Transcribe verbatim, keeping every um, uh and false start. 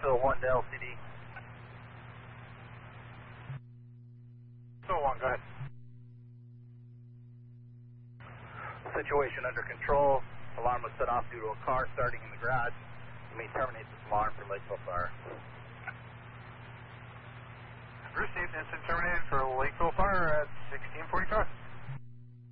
Lakeville one to L C D. So one, go ahead. Situation under control. Alarm was set off due to a car starting in the garage. You may terminate this alarm for Lakeville Fire. Received, instant terminated for Lakeville Fire at sixteen forty-five.